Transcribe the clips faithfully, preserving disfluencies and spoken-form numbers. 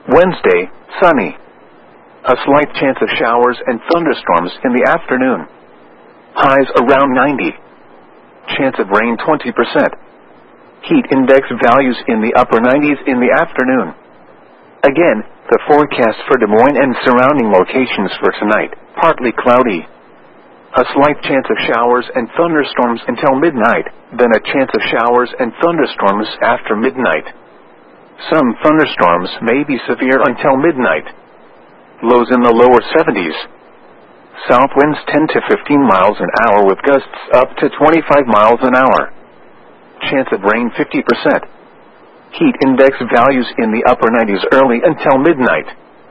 Wednesday, sunny. A slight chance of showers and thunderstorms in the afternoon. Highs around ninety. Chance of rain twenty percent. Heat index values in the upper nineties in the afternoon. Again, the forecast for Des Moines and surrounding locations for tonight, partly cloudy. A slight chance of showers and thunderstorms until midnight, then a chance of showers and thunderstorms after midnight. Some thunderstorms may be severe until midnight. Lows in the lower seventies. South winds ten to fifteen miles an hour with gusts up to twenty-five miles an hour. Chance of rain fifty percent. Heat index values in the upper nineties early until midnight.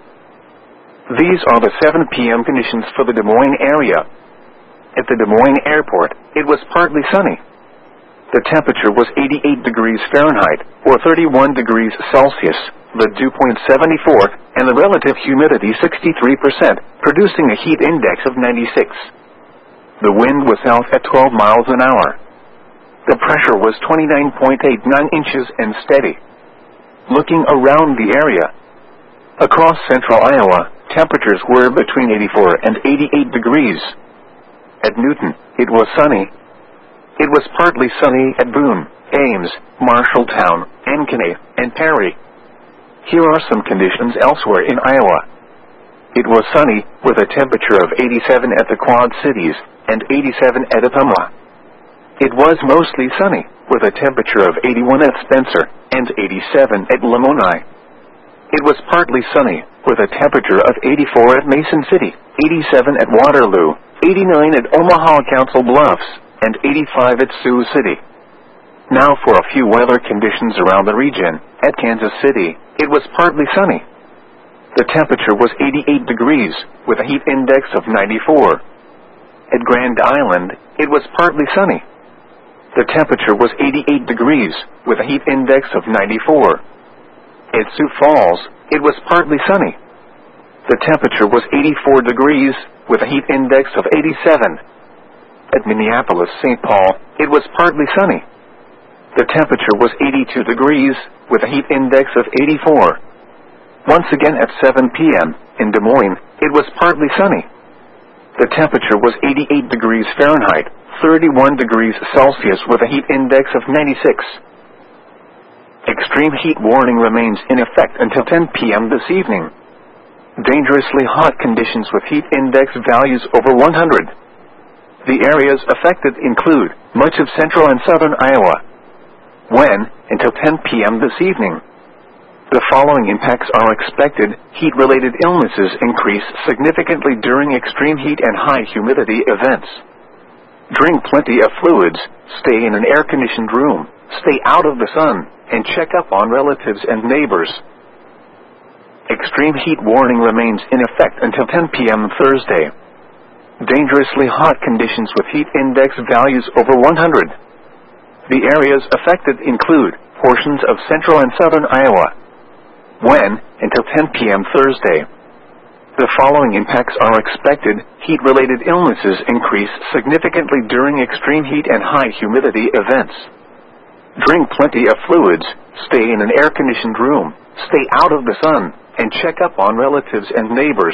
These are the seven p m conditions for the Des Moines area. At the Des Moines Airport, it was partly sunny. The temperature was eighty-eight degrees Fahrenheit, or thirty-one degrees Celsius, the dew point seventy-four, and the relative humidity sixty-three percent, producing a heat index of ninety-six. The wind was south at twelve miles an hour. The pressure was twenty-nine point eight nine inches and steady. Looking around the area, across central Iowa, temperatures were between eighty-four and eighty-eight degrees. At Newton, it was sunny. It was partly sunny at Boone, Ames, Marshalltown, Ankeny, and Perry. Here are some conditions elsewhere in Iowa. It was sunny, with a temperature of eighty-seven at the Quad Cities, and eighty-seven at Ottumwa. It was mostly sunny, with a temperature of eighty-one at Spencer, and eighty-seven at Lamoni. It was partly sunny, with a temperature of eighty-four at Mason City, eighty-seven at Waterloo, eighty-nine at Omaha Council Bluffs, and eighty-five at Sioux City. Now for a few weather conditions around the region. At Kansas City, it was partly sunny. The temperature was eighty-eight degrees, with a heat index of ninety-four. At Grand Island, it was partly sunny. The temperature was eighty-eight degrees, with a heat index of ninety-four. At Sioux Falls, it was partly sunny. The temperature was eighty-four degrees, with a heat index of eighty-seven. At Minneapolis, Saint Paul, it was partly sunny. The temperature was eighty-two degrees, with a heat index of eighty-four. Once again at seven p m in Des Moines, it was partly sunny. The temperature was eighty-eight degrees Fahrenheit, thirty-one degrees Celsius, with a heat index of ninety-six. Extreme heat warning remains in effect until ten p m this evening. Dangerously hot conditions with heat index values over one hundred. The areas affected include much of central and southern Iowa. When, until ten p m this evening. The following impacts are expected. Heat-related illnesses increase significantly during extreme heat and high humidity events. Drink plenty of fluids, stay in an air-conditioned room, stay out of the sun, and check up on relatives and neighbors. Extreme heat warning remains in effect until ten p m Thursday. Dangerously hot conditions with heat index values over one hundred. The areas affected include portions of central and southern Iowa. When, until ten p m Thursday. The following impacts are expected. Heat-related illnesses increase significantly during extreme heat and high humidity events. Drink plenty of fluids, stay in an air-conditioned room, stay out of the sun, and check up on relatives and neighbors.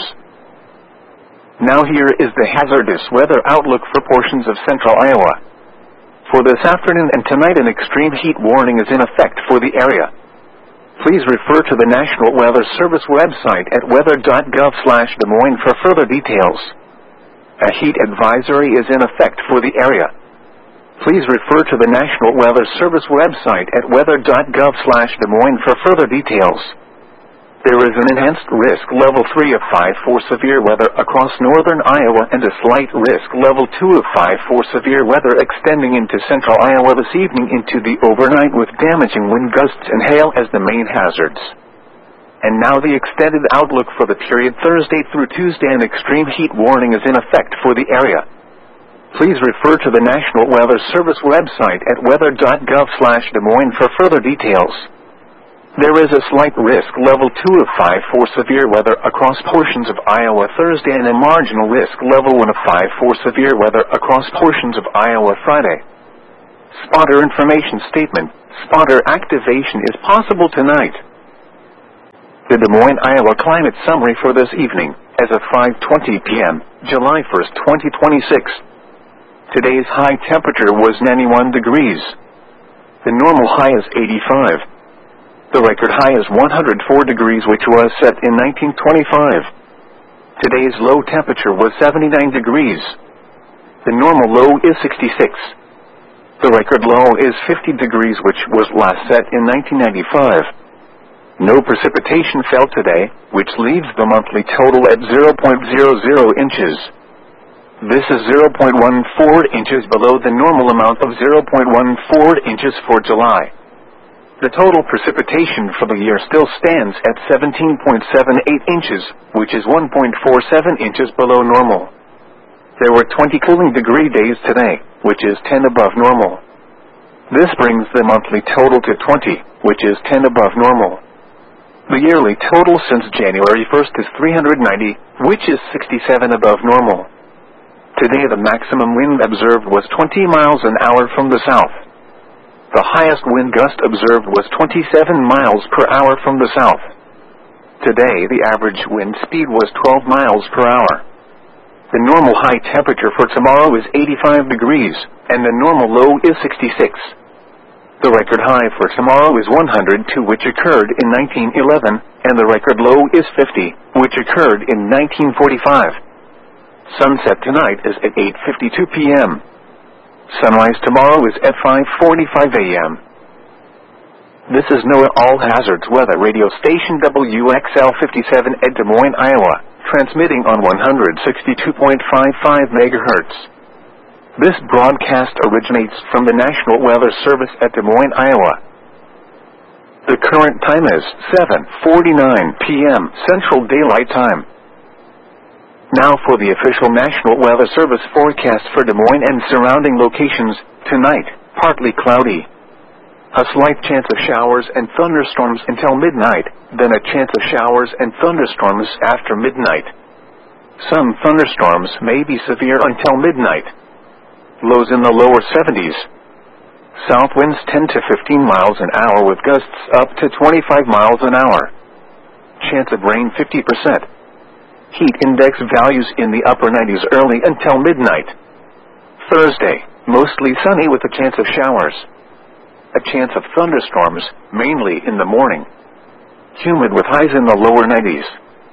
Now here is the hazardous weather outlook for portions of central Iowa. For this afternoon and tonight, an extreme heat warning is in effect for the area. Please refer to the National Weather Service website at weather dot gov slash Des Moines for further details. A heat advisory is in effect for the area. Please refer to the National Weather Service website at weather dot gov slash Des Moines for further details. There is an enhanced risk level three of five for severe weather across northern Iowa and a slight risk level two of five for severe weather extending into central Iowa this evening into the overnight with damaging wind gusts and hail as the main hazards. And now the extended outlook for the period Thursday through Tuesday. An extreme heat warning is in effect for the area. Please refer to the National Weather Service website at weather dot gov slash Des Moines for further details. There is a slight risk level two of five for severe weather across portions of Iowa Thursday and a marginal risk level one of five for severe weather across portions of Iowa Friday. Spotter information statement. Spotter activation is possible tonight. The Des Moines, Iowa climate summary for this evening, as of five twenty p m, July first, twenty twenty-six. Today's high temperature was ninety-one degrees. The normal high is eighty-five. The record high is one hundred four degrees, which was set in nineteen twenty-five. Today's low temperature was seventy-nine degrees. The normal low is sixty-six. The record low is fifty degrees, which was last set in nineteen ninety-five. No precipitation fell today, which leaves the monthly total at zero point zero zero inches. This is zero point one four inches below the normal amount of zero point one four inches for July. The total precipitation for the year still stands at seventeen point seven eight inches, which is one point four seven inches below normal. There were twenty cooling degree days today, which is ten above normal. This brings the monthly total to twenty, which is ten above normal. The yearly total since January first is three hundred ninety, which is sixty-seven above normal. Today the maximum wind observed was twenty miles an hour from the south. The highest wind gust observed was twenty-seven miles per hour from the south. Today the average wind speed was twelve miles per hour. The normal high temperature for tomorrow is eighty-five degrees, and the normal low is sixty-six. The record high for tomorrow is one hundred two, which occurred in nineteen eleven, and the record low is fifty, which occurred in nineteen forty-five. Sunset tonight is at eight fifty-two p m Sunrise tomorrow is at five forty-five a m This is NOAA All Hazards Weather Radio Station W X L fifty-seven at Des Moines, Iowa, transmitting on one hundred sixty-two point five five megahertz. This broadcast originates from the National Weather Service at Des Moines, Iowa. The current time is seven forty-nine p m Central Daylight Time. Now for the official National Weather Service forecast for Des Moines and surrounding locations. Tonight, partly cloudy. A slight chance of showers and thunderstorms until midnight, then a chance of showers and thunderstorms after midnight. Some thunderstorms may be severe until midnight. Lows in the lower seventies. South winds ten to fifteen miles an hour with gusts up to twenty-five miles an hour. Chance of rain fifty percent. Heat index values in the upper nineties early until midnight. Thursday, mostly sunny with a chance of showers. A chance of thunderstorms, mainly in the morning. Humid with highs in the lower nineties.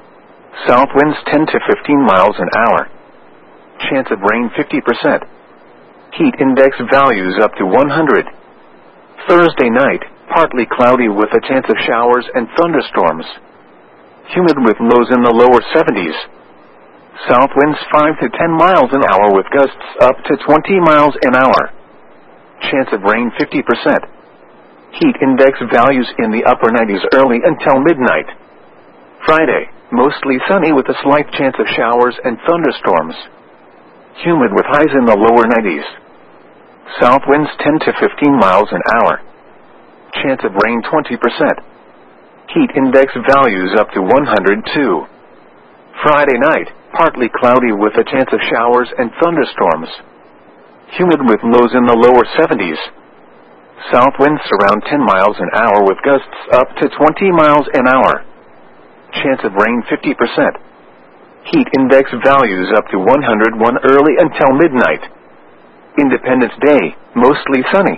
South winds ten to fifteen miles an hour. Chance of rain fifty percent. Heat index values up to one hundred. Thursday night, partly cloudy with a chance of showers and thunderstorms. Humid with lows in the lower seventies. South winds five to ten miles an hour with gusts up to twenty miles an hour. Chance of rain fifty percent. Heat index values in the upper nineties early until midnight. Friday, mostly sunny with a slight chance of showers and thunderstorms. Humid with highs in the lower nineties. South winds ten to fifteen miles an hour. Chance of rain twenty percent. Heat index values up to one hundred two. Friday night, partly cloudy with a chance of showers and thunderstorms. Humid with lows in the lower seventies. South winds around ten miles an hour with gusts up to twenty miles an hour. Chance of rain fifty percent. Heat index values up to one hundred one early until midnight. Independence Day, mostly sunny.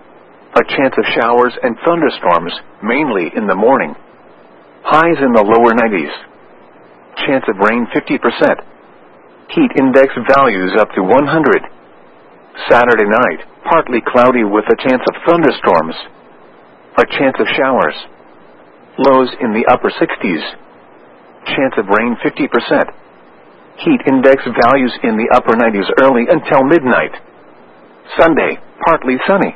A chance of showers and thunderstorms, mainly in the morning. Highs in the lower nineties. Chance of rain fifty percent. Heat index values up to one hundred. Saturday night, partly cloudy with a chance of thunderstorms. A chance of showers. Lows in the upper sixties. Chance of rain fifty percent. Heat index values in the upper nineties early until midnight. Sunday, partly sunny.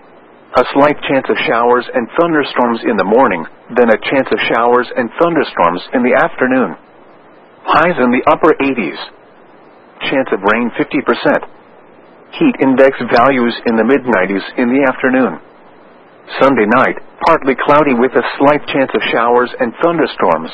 A slight chance of showers and thunderstorms in the morning, then a chance of showers and thunderstorms in the afternoon. Highs in the upper eighties. Chance of rain fifty percent. Heat index values in the mid nineties in the afternoon. Sunday night, partly cloudy with a slight chance of showers and thunderstorms.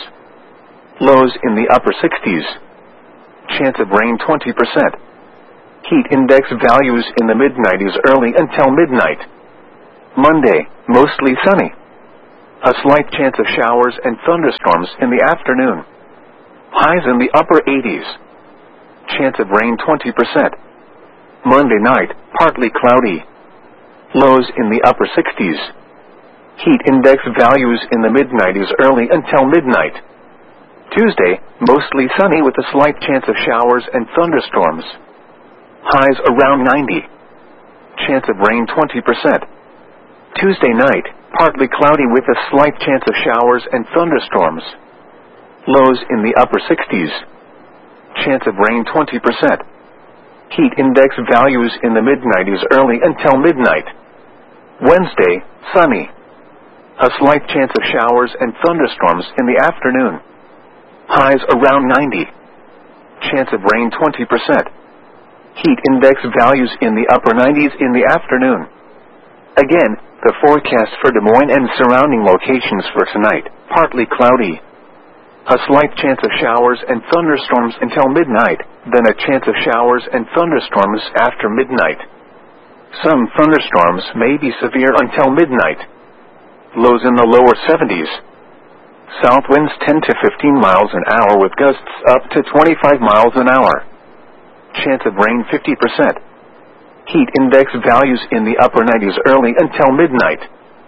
Lows in the upper sixties. Chance of rain twenty percent. Heat index values in the mid nineties early until midnight. Monday, mostly sunny. A slight chance of showers and thunderstorms in the afternoon. Highs in the upper eighties. Chance of rain twenty percent. Monday night, partly cloudy. Lows in the upper sixties. Heat index values in the mid nineties early until midnight. Tuesday, mostly sunny with a slight chance of showers and thunderstorms. Highs around ninety. Chance of rain twenty percent. Tuesday night, partly cloudy with a slight chance of showers and thunderstorms. Lows in the upper sixties. Chance of rain twenty percent. Heat index values in the mid nineties early until midnight. Wednesday, sunny. A slight chance of showers and thunderstorms in the afternoon. Highs around ninety. Chance of rain twenty percent. Heat index values in the upper nineties in the afternoon. Again, the forecast for Des Moines and surrounding locations for tonight, partly cloudy. A slight chance of showers and thunderstorms until midnight, then a chance of showers and thunderstorms after midnight. Some thunderstorms may be severe until midnight. Lows in the lower seventies. South winds ten to fifteen miles an hour with gusts up to twenty-five miles an hour. Chance of rain fifty percent. Heat index values in the upper nineties early until midnight.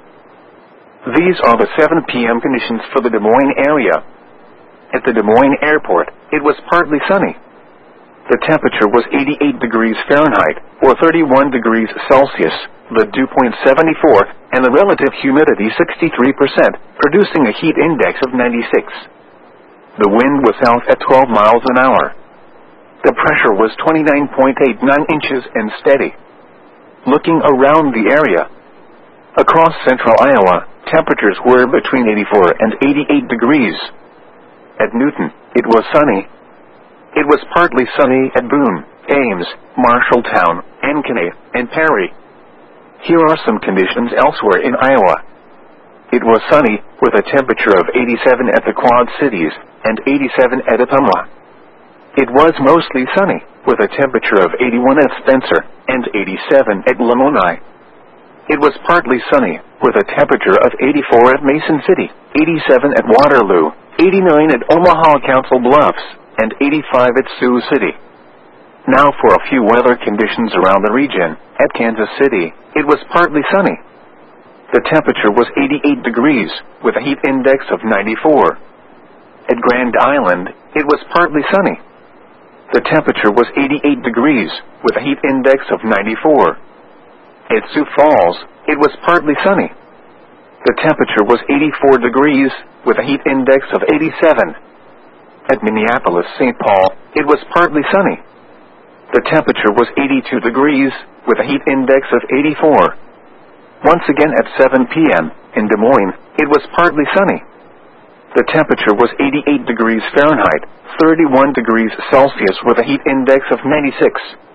These are the seven p m conditions for the Des Moines area. At the Des Moines Airport, it was partly sunny. The temperature was eighty-eight degrees Fahrenheit, or thirty-one degrees Celsius, the dew point seventy-four, and the relative humidity sixty-three percent, producing a heat index of ninety-six. The wind was south at twelve miles an hour. The pressure was twenty-nine point eight nine inches and steady. Looking around the area, across central Iowa, temperatures were between eighty-four and eighty-eight degrees. At Newton, it was sunny. It was partly sunny at Boone, Ames, Marshalltown, Ankeny, and Perry. Here are some conditions elsewhere in Iowa. It was sunny, with a temperature of eighty-seven at the Quad Cities, and eighty-seven at Ottumwa. It was mostly sunny, with a temperature of eighty-one at Spencer, and eighty-seven at Lamoni. It was partly sunny, with a temperature of eighty-four at Mason City, eighty-seven at Waterloo, eighty-nine at Omaha Council Bluffs, and eighty-five at Sioux City. Now for a few weather conditions around the region. At Kansas City, it was partly sunny. The temperature was eighty-eight degrees, with a heat index of ninety-four. At Grand Island, it was partly sunny. The temperature was eighty-eight degrees, with a heat index of ninety-four. At Sioux Falls, it was partly sunny. The temperature was eighty-four degrees, with a heat index of eighty-seven. At Minneapolis, Saint Paul, it was partly sunny. The temperature was eighty-two degrees, with a heat index of eighty-four. Once again at seven p m, in Des Moines, it was partly sunny. The temperature was eighty-eight degrees Fahrenheit, thirty-one degrees Celsius with a heat index of ninety-six.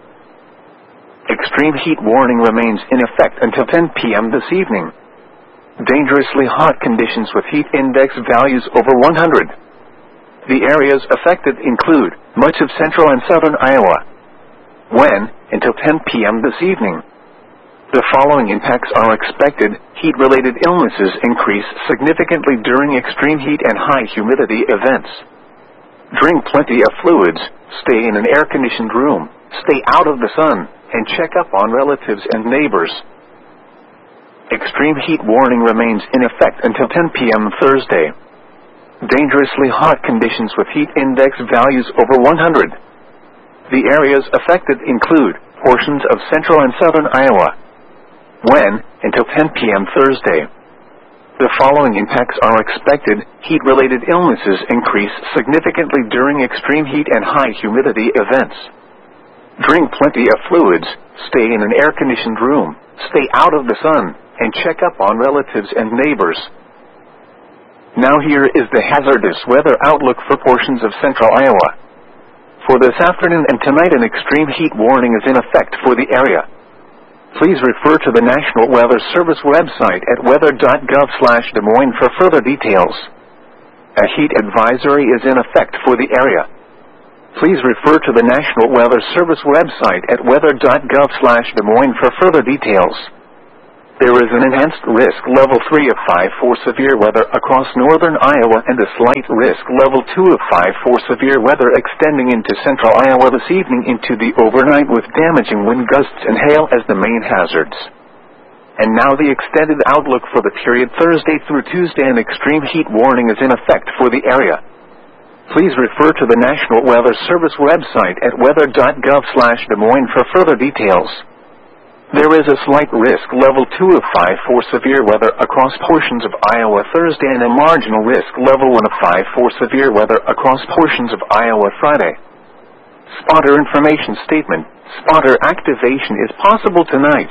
Extreme heat warning remains in effect until ten p m this evening. Dangerously hot conditions with heat index values over one hundred. The areas affected include much of central and southern Iowa. When, until ten p m this evening. The following impacts are expected. Heat-related illnesses increase significantly during extreme heat and high humidity events. Drink plenty of fluids, stay in an air-conditioned room, stay out of the sun, and check up on relatives and neighbors. Extreme heat warning remains in effect until ten p m Thursday. Dangerously hot conditions with heat index values over one hundred. The areas affected include portions of central and southern Iowa. When, until ten p m Thursday. The following impacts are expected. Heat-related illnesses increase significantly during extreme heat and high humidity events. Drink plenty of fluids, stay in an air-conditioned room, stay out of the sun, and check up on relatives and neighbors. Now here is the hazardous weather outlook for portions of central Iowa. For this afternoon and tonight, an extreme heat warning is in effect for the area. Please refer to the National Weather Service website at weather dot gov slash Des Moines for further details. A heat advisory is in effect for the area. Please refer to the National Weather Service website at weather dot gov slash Des Moines for further details. There is an enhanced risk level three of five for severe weather across northern Iowa and a slight risk level two of five for severe weather extending into central Iowa this evening into the overnight with damaging wind gusts and hail as the main hazards. And now the extended outlook for the period Thursday through Tuesday. An extreme heat warning is in effect for the area. Please refer to the National Weather Service website at weather dot gov slash Des Moines for further details. There is a slight risk level two of five for severe weather across portions of Iowa Thursday and a marginal risk level one of five for severe weather across portions of Iowa Friday. Spotter information statement. Spotter activation is possible tonight.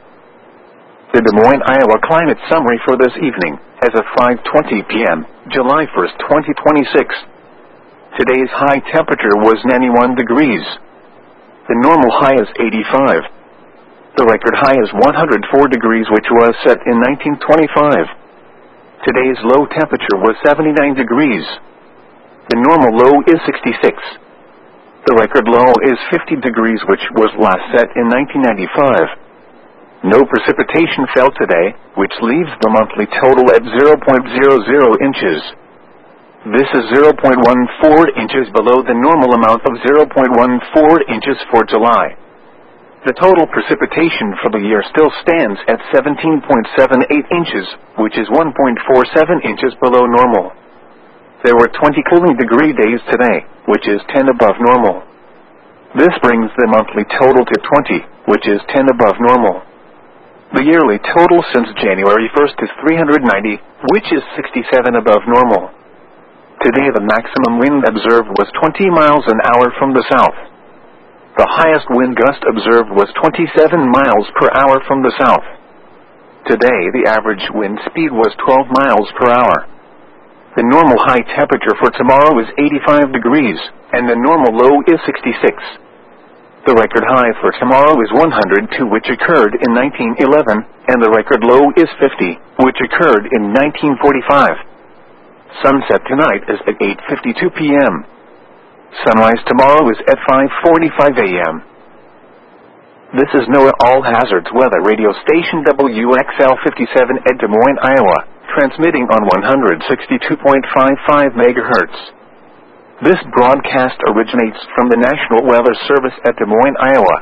The Des Moines, Iowa climate summary for this evening, as of five twenty p m, July first, twenty twenty-six. Today's high temperature was ninety-one degrees. The normal high is eighty-five. The record high is one hundred four degrees, which was set in nineteen twenty-five. Today's low temperature was seventy-nine degrees. The normal low is sixty-six. The record low is fifty degrees, which was last set in nineteen ninety-five. No precipitation fell today, which leaves the monthly total at zero point zero zero inches. This is zero point one four inches below the normal amount of zero point one four inches for July. The total precipitation for the year still stands at seventeen point seven eight inches, which is one point four seven inches below normal. There were twenty cooling degree days today, which is ten above normal. This brings the monthly total to twenty, which is ten above normal. The yearly total since January first is three hundred ninety, which is sixty-seven above normal. Today the maximum wind observed was twenty miles an hour from the south. The highest wind gust observed was twenty-seven miles per hour from the south. Today the average wind speed was twelve miles per hour. The normal high temperature for tomorrow is eighty-five degrees, and the normal low is sixty-six. The record high for tomorrow is one hundred two, which occurred in nineteen eleven, and the record low is fifty, which occurred in nineteen forty-five. Sunset tonight is at eight fifty-two p m Sunrise tomorrow is at five forty-five a m This is NOAA All Hazards Weather Radio Station W X L fifty-seven at Des Moines, Iowa, transmitting on one hundred sixty-two point five five megahertz. This broadcast originates from the National Weather Service at Des Moines, Iowa.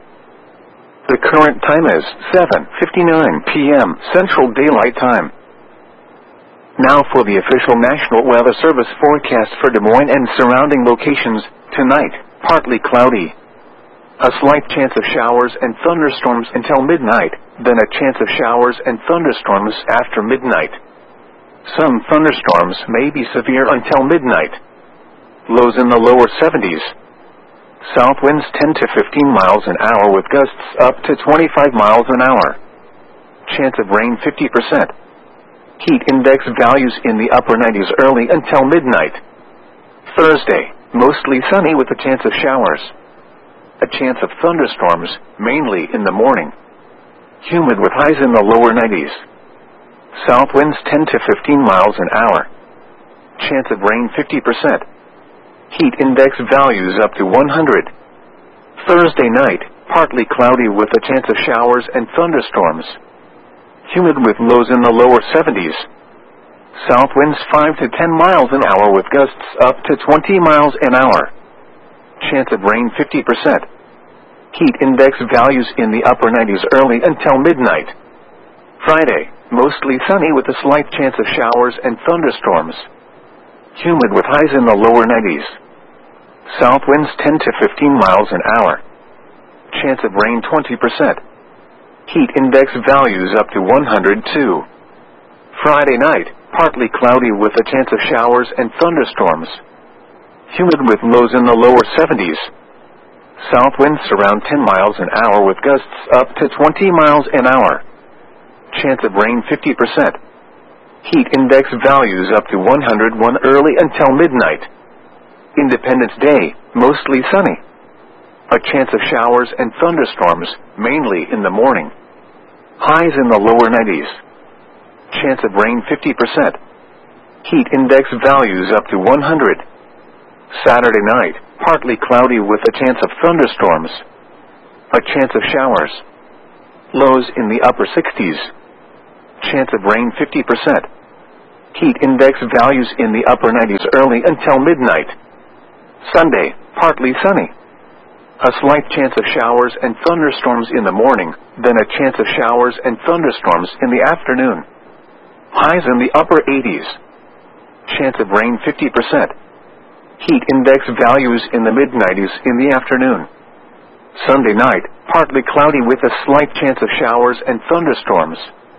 The current time is seven fifty-nine p m Central Daylight Time. Now for the official National Weather Service forecast for Des Moines and surrounding locations. Tonight, partly cloudy. A slight chance of showers and thunderstorms until midnight, then a chance of showers and thunderstorms after midnight. Some thunderstorms may be severe until midnight. Lows in the lower seventies. South winds ten to fifteen miles an hour with gusts up to twenty-five miles an hour. Chance of rain fifty percent. Heat index values in the upper nineties early until midnight. Thursday, mostly sunny with a chance of showers. A chance of thunderstorms, mainly in the morning. Humid with highs in the lower nineties. South winds ten to fifteen miles an hour. Chance of rain fifty percent. Heat index values up to one hundred. Thursday night, partly cloudy with a chance of showers and thunderstorms. Humid with lows in the lower seventies. South winds five to ten miles an hour with gusts up to twenty miles an hour. Chance of rain fifty percent. Heat index values in the upper nineties early until midnight. Friday, mostly sunny with a slight chance of showers and thunderstorms. Humid with highs in the lower nineties. South winds ten to fifteen miles an hour. Chance of rain twenty percent. Heat index values up to one hundred two. Friday night, partly cloudy with a chance of showers and thunderstorms. Humid with lows in the lower seventies. South winds around ten miles an hour with gusts up to twenty miles an hour. Chance of rain fifty percent. Heat index values up to one hundred one early until midnight. Independence Day, mostly sunny. A chance of showers and thunderstorms, mainly in the morning. Highs in the lower nineties. Chance of rain fifty percent. Heat index values up to one hundred. Saturday night, partly cloudy with a chance of thunderstorms. A chance of showers. Lows in the upper sixties. Chance of rain fifty percent. Heat index values in the upper nineties early until midnight. Sunday, partly sunny. A slight chance of showers and thunderstorms in the morning, then a chance of showers and thunderstorms in the afternoon. Highs in the upper eighties. Chance of rain fifty percent. Heat index values in the mid nineties in the afternoon. Sunday night, partly cloudy with a slight chance of showers and thunderstorms.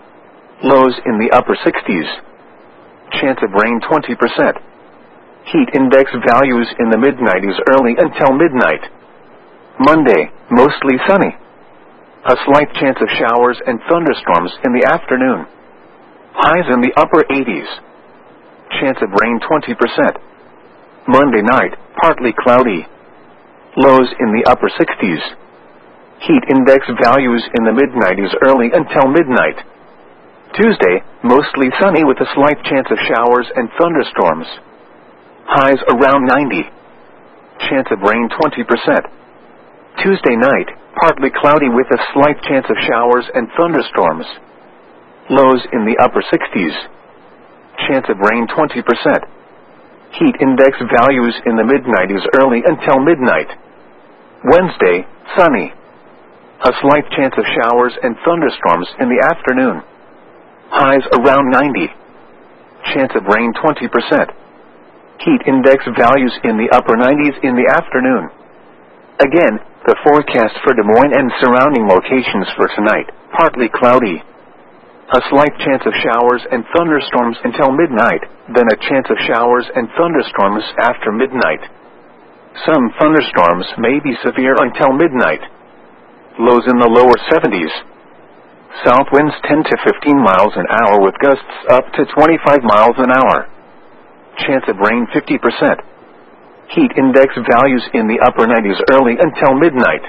Lows in the upper sixties. Chance of rain twenty percent. Heat index values in the mid nineties early until midnight. Monday, mostly sunny. A slight chance of showers and thunderstorms in the afternoon. Highs in the upper eighties. Chance of rain twenty percent. Monday night, partly cloudy. Lows in the upper sixties. Heat index values in the mid nineties early until midnight. Tuesday, mostly sunny with a slight chance of showers and thunderstorms. Highs around ninety. Chance of rain twenty percent. Tuesday night, partly cloudy with a slight chance of showers and thunderstorms. Lows in the upper sixties. Chance of rain twenty percent. Heat index values in the mid nineties early until midnight. Wednesday, sunny. A slight chance of showers and thunderstorms in the afternoon. Highs around ninety. Chance of rain twenty percent. Heat index values in the upper nineties in the afternoon. Again, the forecast for Des Moines and surrounding locations for tonight, partly cloudy. A slight chance of showers and thunderstorms until midnight, then a chance of showers and thunderstorms after midnight. Some thunderstorms may be severe until midnight. Lows in the lower seventies. South winds ten to fifteen miles an hour with gusts up to twenty-five miles an hour. Chance of rain fifty percent. Heat index values in the upper nineties early until midnight.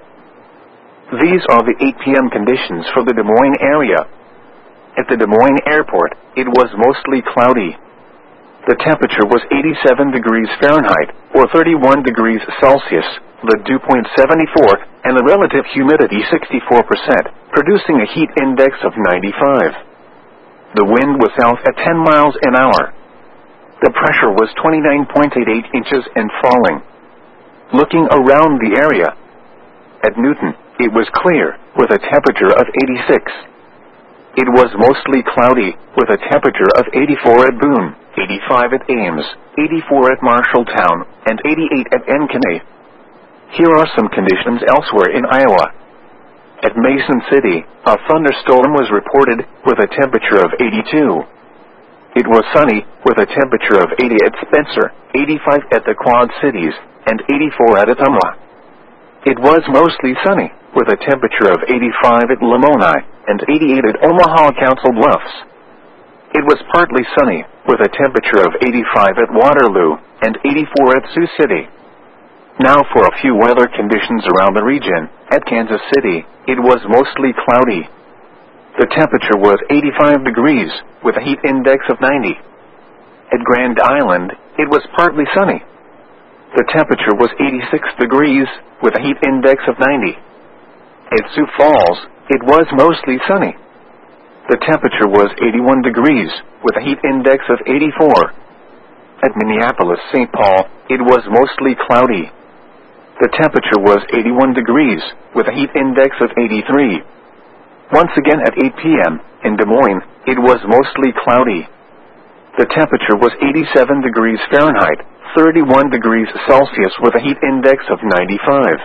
These are the eight p m conditions for the Des Moines area. At the Des Moines Airport, it was mostly cloudy. The temperature was eighty-seven degrees Fahrenheit, or thirty-one degrees Celsius, the dew point seventy-four, and the relative humidity sixty-four percent, producing a heat index of ninety-five. The wind was south at ten miles an hour. The pressure was twenty-nine point eight eight inches and falling. Looking around the area, at Newton, it was clear, with a temperature of eighty-six. It was mostly cloudy, with a temperature of eighty-four at Boone, eighty-five at Ames, eighty-four at Marshalltown, and eighty-eight at Ankeny. Here are some conditions elsewhere in Iowa. At Mason City, a thunderstorm was reported, with a temperature of eighty-two. It was sunny, with a temperature of eighty at Spencer, eighty-five at the Quad Cities, and eighty-four at Ottumwa. It was mostly sunny, with a temperature of eighty-five at Lamoni, and eighty-eight at Omaha Council Bluffs. It was partly sunny, with a temperature of eighty-five at Waterloo, and eighty-four at Sioux City. Now for a few weather conditions around the region. At Kansas City, it was mostly cloudy. The temperature was eighty-five degrees, with a heat index of ninety. At Grand Island, it was partly sunny. The temperature was eighty-six degrees, with a heat index of ninety. At Sioux Falls, it was mostly sunny. The temperature was eighty-one degrees, with a heat index of eighty-four. At Minneapolis, Saint Paul, it was mostly cloudy. The temperature was eighty-one degrees, with a heat index of eighty-three. Once again at eight p m, in Des Moines, it was mostly cloudy. The temperature was eighty-seven degrees Fahrenheit, thirty-one degrees Celsius with a heat index of ninety-five.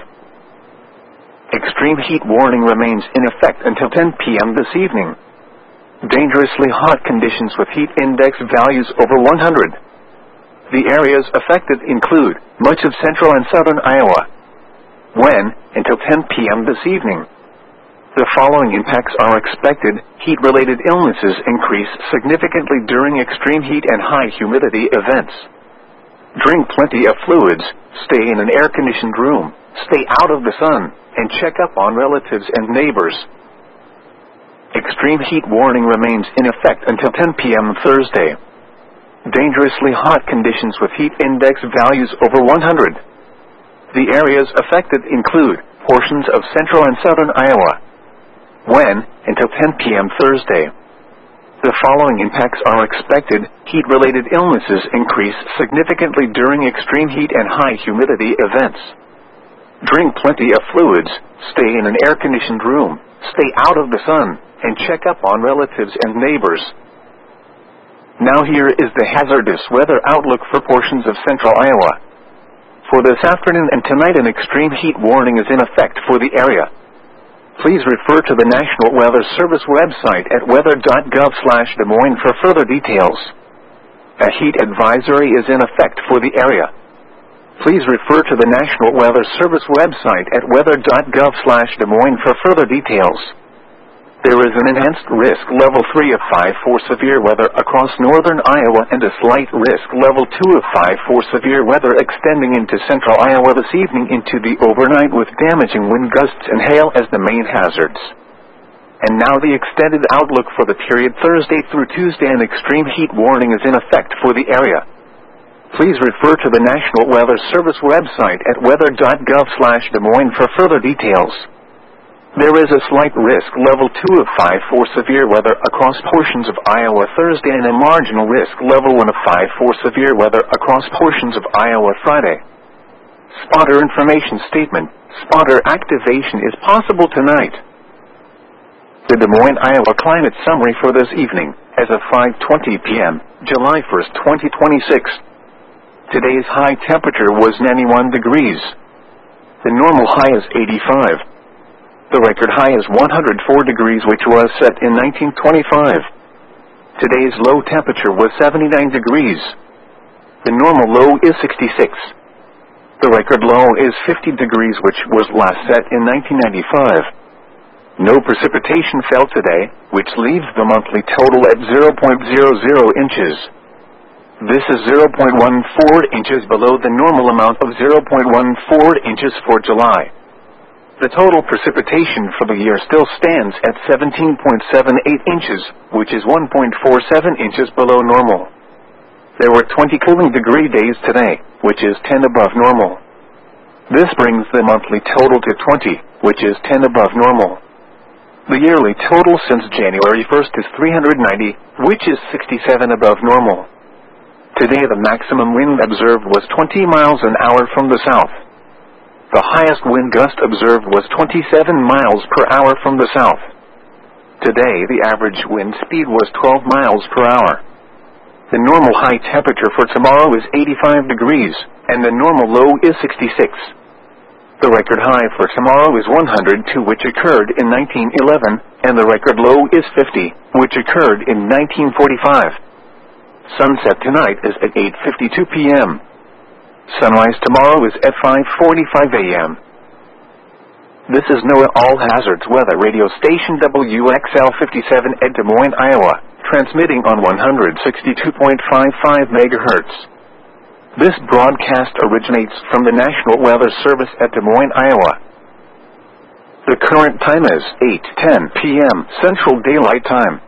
Extreme heat warning remains in effect until ten p m this evening. Dangerously hot conditions with heat index values over one hundred. The areas affected include much of central and southern Iowa. When, until ten p m this evening. The following impacts are expected. Heat-related illnesses increase significantly during extreme heat and high humidity events. Drink plenty of fluids, stay in an air-conditioned room, stay out of the sun, and check up on relatives and neighbors. Extreme heat warning remains in effect until ten p m Thursday. Dangerously hot conditions with heat index values over one hundred. The areas affected include portions of central and southern Iowa. When, until ten p m Thursday. The following impacts are expected. Heat-related illnesses increase significantly during extreme heat and high humidity events. Drink plenty of fluids, stay in an air-conditioned room, stay out of the sun, and check up on relatives and neighbors. Now here is the hazardous weather outlook for portions of central Iowa. For this afternoon and tonight, an extreme heat warning is in effect for the area. Please refer to the National Weather Service website at weather dot gov slash Des Moines for further details. A heat advisory is in effect for the area. Please refer to the National Weather Service website at weather dot gov slash Des Moines for further details. There is an enhanced risk level three of five for severe weather across northern Iowa and a slight risk level two of five for severe weather extending into central Iowa this evening into the overnight with damaging wind gusts and hail as the main hazards. And now the extended outlook for the period Thursday through Tuesday. An extreme heat warning is in effect for the area. Please refer to the National Weather Service website at weather dot gov slash Des Moines for further details. There is a slight risk level two of five for severe weather across portions of Iowa Thursday and a marginal risk level one of five for severe weather across portions of Iowa Friday. Spotter information statement. Spotter activation is possible tonight. The Des Moines, Iowa climate summary for this evening, as of five twenty p m, July first, twenty twenty-six. Today's high temperature was ninety-one degrees. The normal high is eighty-five. The record high is one hundred four degrees, which was set in nineteen twenty-five. Today's low temperature was seventy-nine degrees. The normal low is sixty-six. The record low is fifty degrees, which was last set in nineteen ninety-five. No precipitation fell today, which leaves the monthly total at zero point zero zero inches. This is zero point one four inches below the normal amount of zero point one four inches for July. The total precipitation for the year still stands at seventeen point seven eight inches, which is one point four seven inches below normal. There were twenty cooling degree days today, which is ten above normal. This brings the monthly total to twenty, which is ten above normal. The yearly total since January first is three hundred ninety, which is sixty-seven above normal. Today the maximum wind observed was twenty miles an hour from the south. The highest wind gust observed was twenty-seven miles per hour from the south. Today the average wind speed was twelve miles per hour. The normal high temperature for tomorrow is eighty-five degrees, and the normal low is sixty-six. The record high for tomorrow is one hundred two, which occurred in nineteen eleven, and the record low is fifty, which occurred in nineteen forty-five. Sunset tonight is at eight fifty-two p m Sunrise tomorrow is at five forty-five a m This is NOAA All Hazards Weather Radio Station W X L fifty-seven at Des Moines, Iowa, transmitting on one hundred sixty-two point five five megahertz. This broadcast originates from the National Weather Service at Des Moines, Iowa. The current time is eight ten p m Central Daylight Time.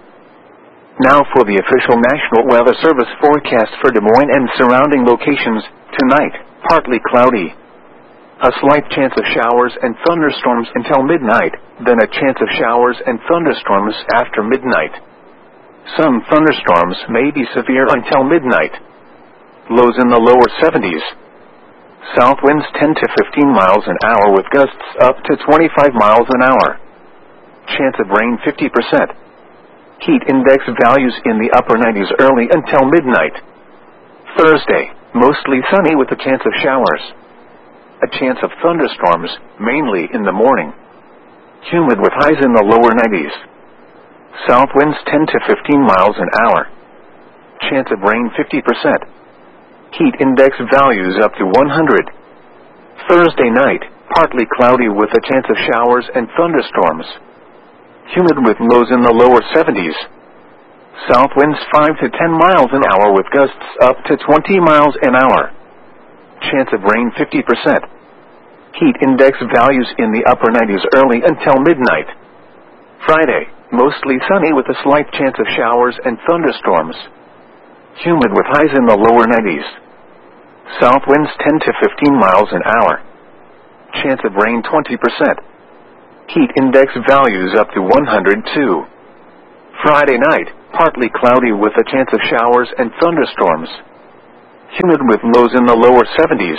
Now for the official National Weather Service forecast for Des Moines and surrounding locations. Tonight, partly cloudy. A slight chance of showers and thunderstorms until midnight, then a chance of showers and thunderstorms after midnight. Some thunderstorms may be severe until midnight. Lows in the lower seventies. South winds ten to fifteen miles an hour with gusts up to twenty-five miles an hour. Chance of rain fifty percent. Heat index values in the upper nineties early until midnight. Thursday, mostly sunny with a chance of showers. A chance of thunderstorms, mainly in the morning. Humid with highs in the lower nineties. South winds ten to fifteen miles an hour. Chance of rain fifty percent. Heat index values up to one hundred. Thursday night, partly cloudy with a chance of showers and thunderstorms. Humid with lows in the lower seventies. South winds five to ten miles an hour with gusts up to twenty miles an hour. Chance of rain fifty percent. Heat index values in the upper nineties early until midnight. Friday, mostly sunny with a slight chance of showers and thunderstorms. Humid with highs in the lower nineties. South winds ten to fifteen miles an hour. Chance of rain twenty percent. Heat index values up to one hundred two. Friday night, partly cloudy with a chance of showers and thunderstorms. Humid with lows in the lower seventies.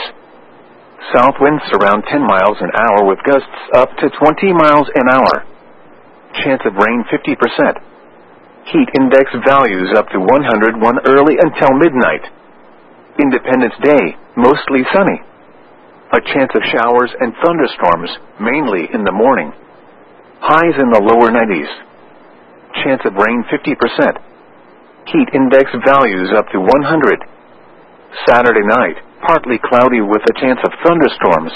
South winds around ten miles an hour with gusts up to twenty miles an hour. Chance of rain fifty percent. Heat index values up to one hundred one early until midnight. Independence Day, mostly sunny. A chance of showers and thunderstorms, mainly in the morning. Highs in the lower nineties. Chance of rain fifty percent. Heat index values up to one hundred. Saturday night, partly cloudy with a chance of thunderstorms.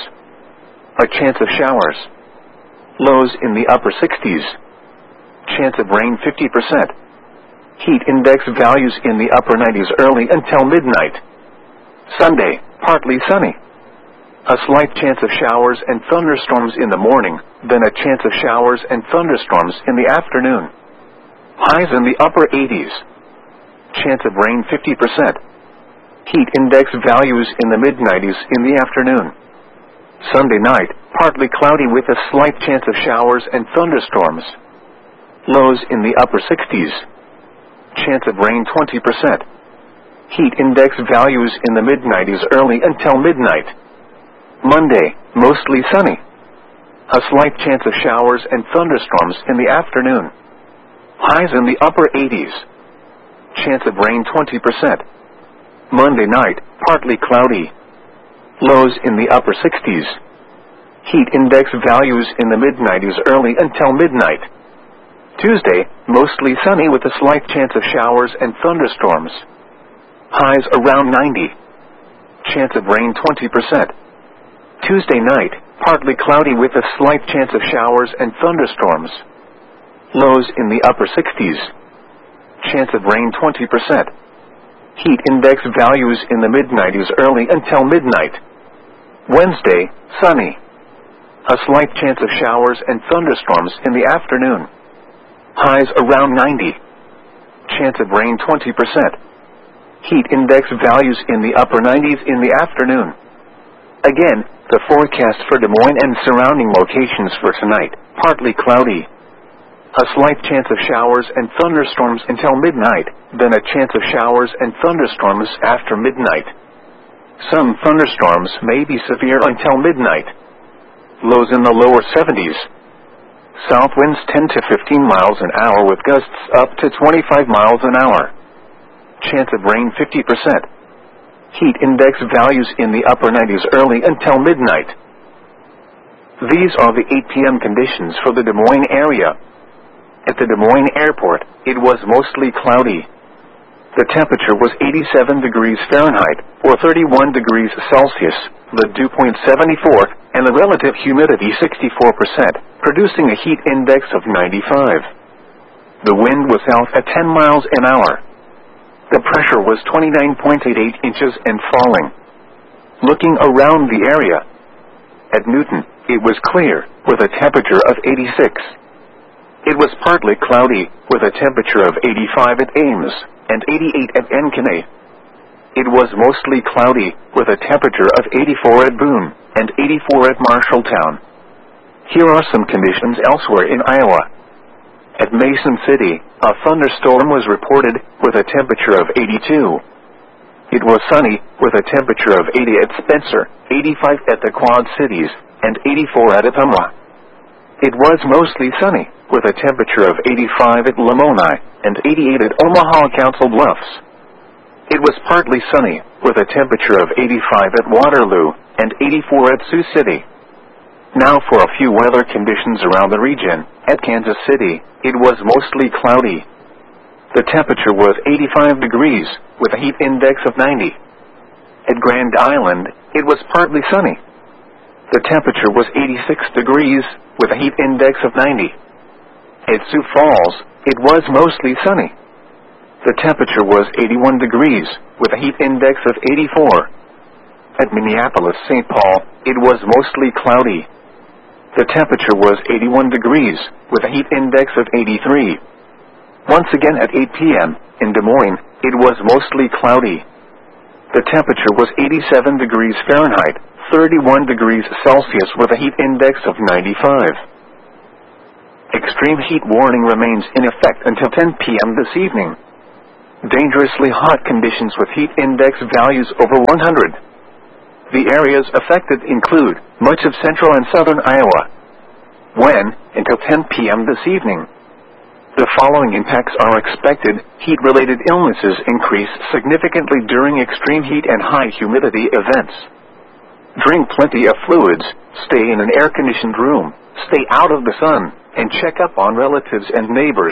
A chance of showers. Lows in the upper sixties. Chance of rain fifty percent. Heat index values in the upper nineties early until midnight. Sunday, partly sunny. A slight chance of showers and thunderstorms in the morning, then a chance of showers and thunderstorms in the afternoon. Highs in the upper eighties. Chance of rain fifty percent. Heat index values in the mid nineties in the afternoon. Sunday night, partly cloudy with a slight chance of showers and thunderstorms. Lows in the upper sixties. Chance of rain twenty percent. Heat index values in the mid nineties early until midnight. Monday, mostly sunny. A slight chance of showers and thunderstorms in the afternoon. Highs in the upper eighties. Chance of rain twenty percent. Monday night, partly cloudy. Lows in the upper sixties. Heat index values in the mid nineties early until midnight. Tuesday, mostly sunny with a slight chance of showers and thunderstorms. Highs around ninety. Chance of rain twenty percent. Tuesday night, partly cloudy with a slight chance of showers and thunderstorms. Lows in the upper sixties. Chance of rain twenty percent. Heat index values in the mid nineties early until midnight. Wednesday, sunny. A slight chance of showers and thunderstorms in the afternoon. Highs around ninety. Chance of rain twenty percent. Heat index values in the upper nineties in the afternoon. Again, the forecast for Des Moines and surrounding locations for tonight, partly cloudy. A slight chance of showers and thunderstorms until midnight, then a chance of showers and thunderstorms after midnight. Some thunderstorms may be severe until midnight. Lows in the lower seventies. South winds ten to fifteen miles an hour with gusts up to twenty-five miles an hour. Chance of rain fifty percent. Heat index values in the upper nineties early until midnight. These are the eight p m conditions for the Des Moines area. At the Des Moines Airport, it was mostly cloudy. The temperature was eighty-seven degrees Fahrenheit, or thirty-one degrees Celsius, the dew point seventy-four, and the relative humidity sixty-four percent, producing a heat index of ninety-five. The wind was south at ten miles an hour. The pressure was twenty-nine point eight eight inches and falling. Looking around the area, at Newton, it was clear, with a temperature of eighty-six. It was partly cloudy, with a temperature of eighty-five at Ames, and eighty-eight at Ankeny. It was mostly cloudy, with a temperature of eighty-four at Boone, and eighty-four at Marshalltown. Here are some conditions elsewhere in Iowa. At Mason City, a thunderstorm was reported, with a temperature of eighty-two. It was sunny, with a temperature of eighty at Spencer, eighty-five at the Quad Cities, and eighty-four at Ottumwa. It was mostly sunny, with a temperature of eighty-five at Lamoni, and eighty-eight at Omaha Council Bluffs. It was partly sunny, with a temperature of eighty-five at Waterloo, and eighty-four at Sioux City. Now for a few weather conditions around the region. At Kansas City, it was mostly cloudy. The temperature was eighty-five degrees, with a heat index of ninety. At Grand Island, it was partly sunny. The temperature was eighty-six degrees, with a heat index of ninety. At Sioux Falls, it was mostly sunny. The temperature was eighty-one degrees, with a heat index of eighty-four. At Minneapolis-Saint Paul, it was mostly cloudy. The temperature was eighty-one degrees, with a heat index of eighty-three. Once again at eight p m, in Des Moines, it was mostly cloudy. The temperature was eighty-seven degrees Fahrenheit, thirty-one degrees Celsius with a heat index of ninety-five. Extreme heat warning remains in effect until ten p.m. this evening. Dangerously hot conditions with heat index values over one hundred. The areas affected include much of central and southern Iowa. When? Until ten p.m. this evening. The following impacts are expected. Heat-related illnesses increase significantly during extreme heat and high humidity events. Drink plenty of fluids, stay in an air-conditioned room, stay out of the sun, and check up on relatives and neighbors.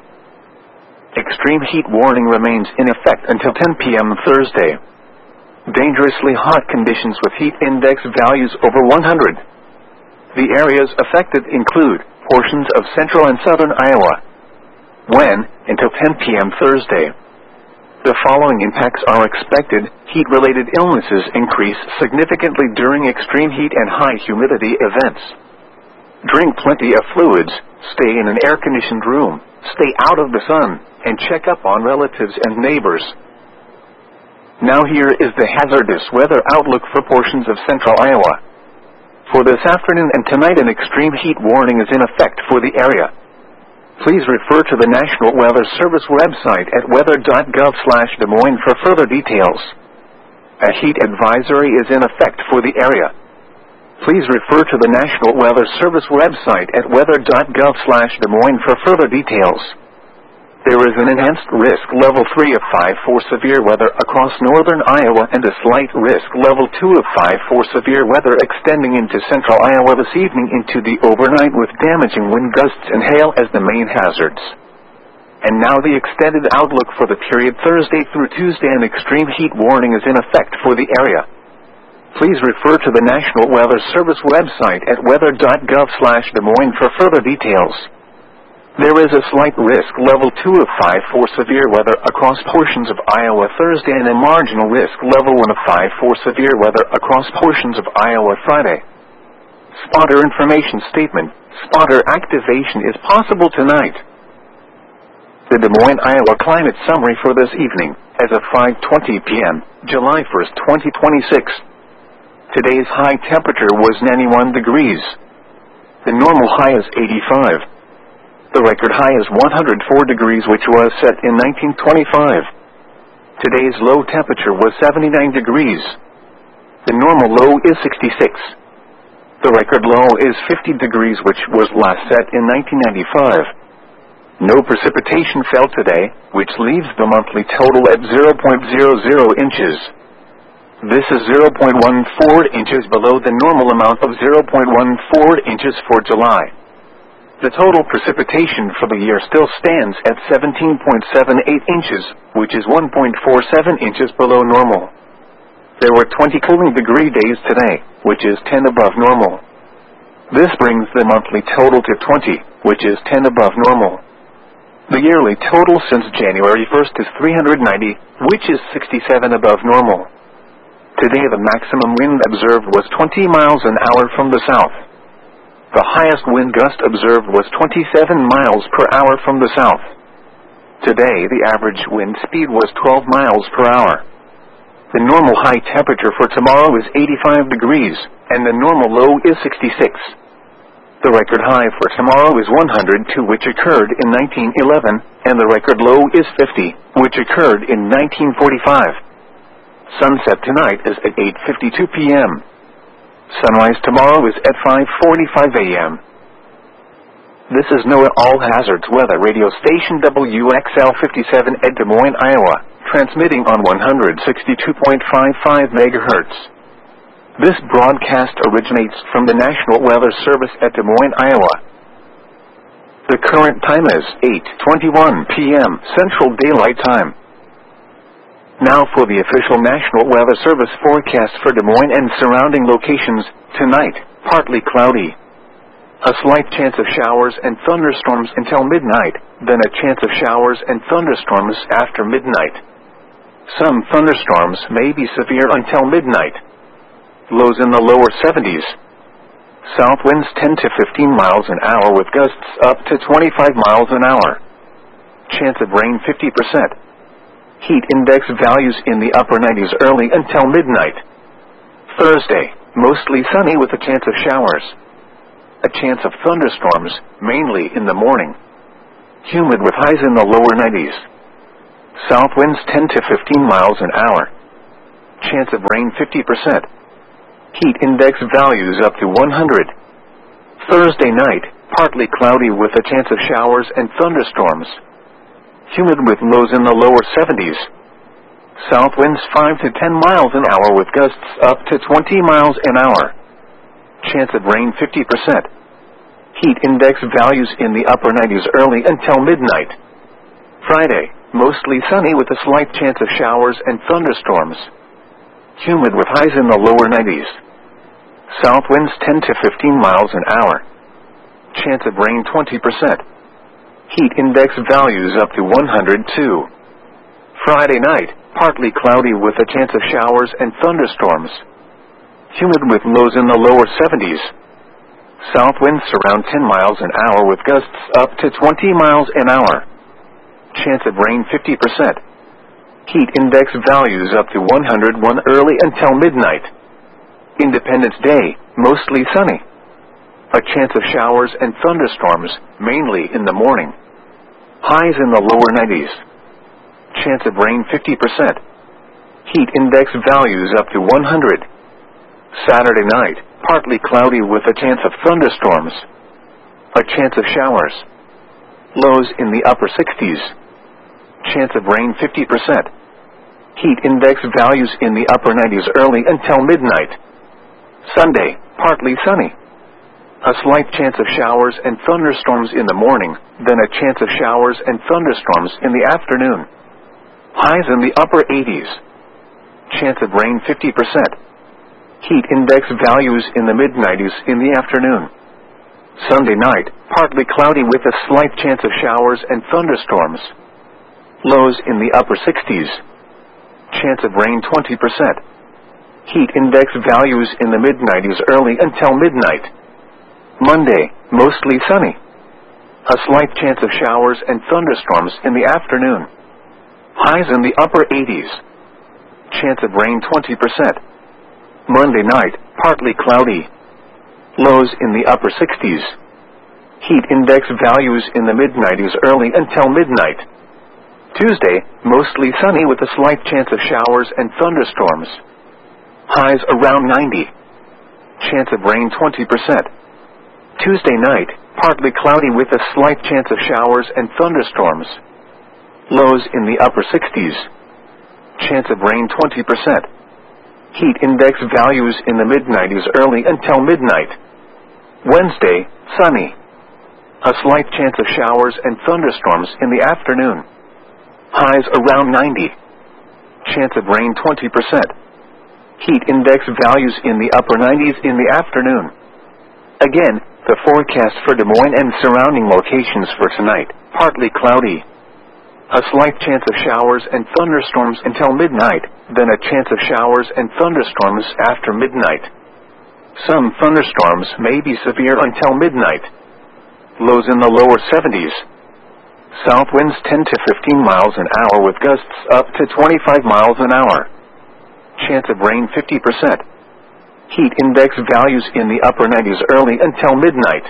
Extreme heat warning remains in effect until ten p.m. Thursday. Dangerously hot conditions with heat index values over one hundred. The areas affected include portions of central and southern Iowa. When? Until ten p.m. Thursday. The following impacts are expected. Heat-related illnesses increase significantly during extreme heat and high humidity events. Drink plenty of fluids, stay in an air-conditioned room, stay out of the sun, and check up on relatives and neighbors. Now here is the hazardous weather outlook for portions of central Iowa. For this afternoon and tonight, an extreme heat warning is in effect for the area. Please refer to the National Weather Service website at weather dot gov slash Des Moines for further details. A heat advisory is in effect for the area. Please refer to the National Weather Service website at weather dot gov slash Des Moines for further details. There is an enhanced risk level three of five for severe weather across northern Iowa and a slight risk level two of five for severe weather extending into central Iowa this evening into the overnight with damaging wind gusts and hail as the main hazards. And now the extended outlook for the period Thursday through Tuesday. An extreme heat warning is in effect for the area. Please refer to the National Weather Service website at weather dot gov slash Des Moines for further details. There is a slight risk level two of five for severe weather across portions of Iowa Thursday and a marginal risk level one of five for severe weather across portions of Iowa Friday. Spotter information statement. Spotter activation is possible tonight. The Des Moines, Iowa climate summary for this evening, as of five twenty p.m., July first, twenty twenty-six. Today's high temperature was ninety-one degrees. The normal high is eighty-five. The record high is one hundred four degrees, which was set in nineteen twenty-five. Today's low temperature was seventy-nine degrees. The normal low is sixty-six. The record low is fifty degrees, which was last set in nineteen ninety-five. No precipitation fell today, which leaves the monthly total at zero point zero zero inches. This is zero point one four inches below the normal amount of zero point one four inches for July. The total precipitation for the year still stands at seventeen point seven eight inches, which is one point four seven inches below normal. There were twenty cooling degree days today, which is ten above normal. This brings the monthly total to twenty, which is ten above normal. The yearly total since January first is three hundred ninety, which is sixty-seven above normal. Today the maximum wind observed was twenty miles an hour from the south. The highest wind gust observed was twenty-seven miles per hour from the south. Today the average wind speed was twelve miles per hour. The normal high temperature for tomorrow is eighty-five degrees, and the normal low is sixty-six. The record high for tomorrow is one hundred two, which occurred in nineteen eleven, and the record low is fifty, which occurred in nineteen forty-five. Sunset tonight is at eight fifty-two p.m. Sunrise tomorrow is at five forty-five a.m. This is NOAA All Hazards Weather Radio Station W X L fifty-seven at Des Moines, Iowa, transmitting on one hundred sixty-two point five five megahertz. This broadcast originates from the National Weather Service at Des Moines, Iowa. The current time is eight twenty-one p.m. Central Daylight Time. Now for the official National Weather Service forecast for Des Moines and surrounding locations. Tonight, partly cloudy. A slight chance of showers and thunderstorms until midnight, then a chance of showers and thunderstorms after midnight. Some thunderstorms may be severe until midnight. Lows in the lower seventies. South winds ten to fifteen miles an hour with gusts up to twenty-five miles an hour. Chance of rain fifty percent. Heat index values in the upper nineties early until midnight. Thursday, mostly sunny with a chance of showers. a chance of thunderstorms, mainly in the morning. Humid with highs in the lower nineties. South winds ten to fifteen miles an hour. Chance of rain fifty percent. Heat index values up to one hundred. Thursday night, partly cloudy with a chance of showers and thunderstorms. Humid with lows in the lower seventies. South winds five to ten miles an hour with gusts up to twenty miles an hour. Chance of rain fifty percent. Heat index values in the upper nineties early until midnight. Friday, mostly sunny with a slight chance of showers and thunderstorms. Humid with highs in the lower nineties. South winds ten to fifteen miles an hour. Chance of rain twenty percent. Heat index values up to one hundred two. Friday night, partly cloudy with a chance of showers and thunderstorms. Humid with lows in the lower seventies. South winds around ten miles an hour with gusts up to twenty miles an hour. Chance of rain fifty percent. Heat index values up to one hundred one early until midnight. Independence Day, mostly sunny. A chance of showers and thunderstorms, mainly in the morning. Highs in the lower nineties. Chance of rain fifty percent. Heat index values up to one hundred. Saturday night, partly cloudy with a chance of thunderstorms. A chance of showers. Lows in the upper sixties. Chance of rain fifty percent. Heat index values in the upper nineties early until midnight. Sunday, partly sunny. A slight chance of showers and thunderstorms in the morning, then a chance of showers and thunderstorms in the afternoon. Highs in the upper eighties. Chance of rain fifty percent. Heat index values in the mid nineties in the afternoon. Sunday night, partly cloudy with a slight chance of showers and thunderstorms. Lows in the upper sixties. Chance of rain twenty percent. Heat index values in the mid nineties early until midnight. Monday, mostly sunny. A slight chance of showers and thunderstorms in the afternoon. Highs in the upper eighties. Chance of rain twenty percent. Monday night, partly cloudy. Lows in the upper sixties. Heat index values in the mid nineties early until midnight. Tuesday, mostly sunny with a slight chance of showers and thunderstorms. Highs around ninety. Chance of rain twenty percent. Tuesday night, partly cloudy with a slight chance of showers and thunderstorms. Lows in the upper sixties. Chance of rain twenty percent. Heat index values in the mid nineties early until midnight. Wednesday, sunny. A slight chance of showers and thunderstorms in the afternoon. Highs around ninety. Chance of rain twenty percent. Heat index values in the upper nineties in the afternoon. Again, the forecast for Des Moines and surrounding locations for tonight, partly cloudy. A slight chance of showers and thunderstorms until midnight, then a chance of showers and thunderstorms after midnight. Some thunderstorms may be severe until midnight. Lows in the lower seventies. South winds ten to fifteen miles an hour with gusts up to twenty-five miles an hour. Chance of rain fifty percent. Heat index values in the upper nineties early until midnight.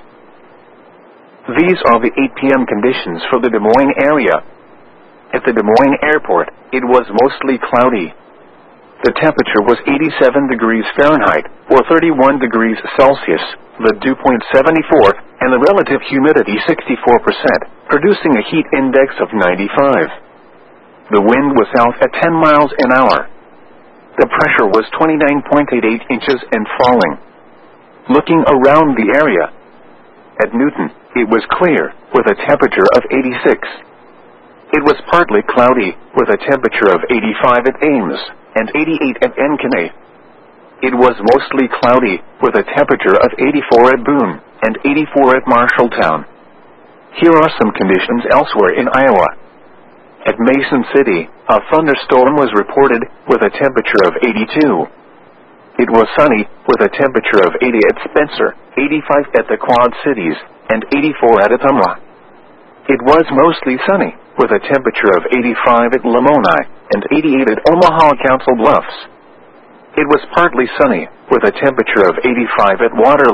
These are the eight p m conditions for the Des Moines area. At the Des Moines Airport, it was mostly cloudy. The temperature was eighty-seven degrees Fahrenheit, or thirty-one degrees Celsius, the dew point seventy-four, and the relative humidity sixty-four percent, producing a heat index of ninety-five. The wind was south at ten miles an hour. The pressure was twenty-nine point eight eight inches and falling. Looking around the area, at Newton, it was clear, with a temperature of eighty-six. It was partly cloudy, with a temperature of eighty-five at Ames, and eighty-eight at Encanay. It was mostly cloudy, with a temperature of eighty-four at Boone, and eighty-four at Marshalltown. Here are some conditions elsewhere in Iowa. At Mason City, a thunderstorm was reported, with a temperature of eighty-two. It was sunny, with a temperature of eighty at Spencer, eighty-five at the Quad Cities, and eighty-four at Ottumwa. It was mostly sunny, with a temperature of eighty-five at Lamoni, and eighty-eight at Omaha Council Bluffs. It was partly sunny, with a temperature of eighty-five at Waterloo,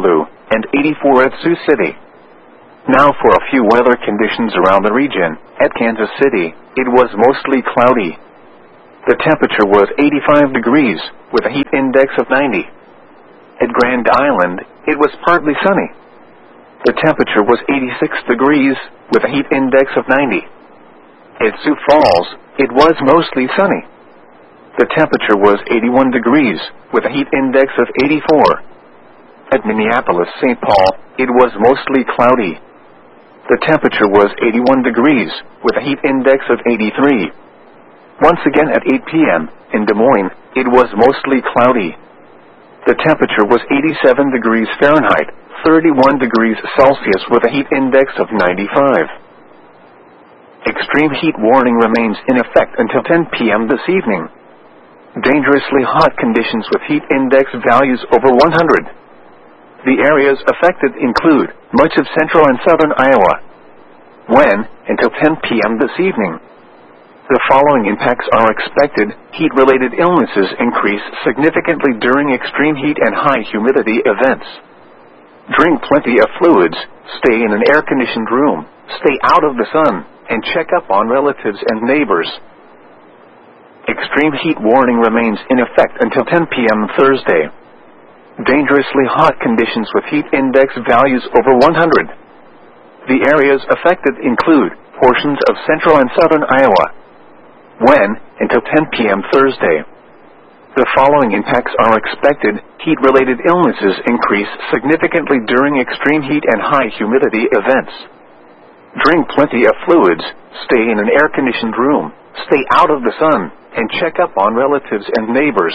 and eighty-four at Sioux City. Now for a few weather conditions around the region. At Kansas City, it was mostly cloudy. The temperature was eighty-five degrees, with a heat index of ninety. At Grand Island, it was partly sunny. The temperature was eighty-six degrees, with a heat index of ninety. At Sioux Falls, it was mostly sunny. The temperature was eighty-one degrees, with a heat index of eighty-four. At Minneapolis, Saint Paul, it was mostly cloudy. The temperature was eighty-one degrees, with a heat index of eighty-three. Once again at eight p m in Des Moines, it was mostly cloudy. The temperature was eighty-seven degrees Fahrenheit, thirty-one degrees Celsius with a heat index of ninety-five. Extreme heat warning remains in effect until ten p m this evening. Dangerously hot conditions with heat index values over one hundred. The areas affected include much of central and southern Iowa. When, until ten p m this evening. The following impacts are expected. Heat-related illnesses increase significantly during extreme heat and high humidity events. Drink plenty of fluids, stay in an air-conditioned room, stay out of the sun, and check up on relatives and neighbors. Extreme heat warning remains in effect until ten p m Thursday. Dangerously hot conditions with heat index values over one hundred. The areas affected include portions of central and southern Iowa. When, until ten p m Thursday. The following impacts are expected. Heat-related illnesses increase significantly during extreme heat and high humidity events. Drink plenty of fluids, stay in an air-conditioned room, stay out of the sun, and check up on relatives and neighbors.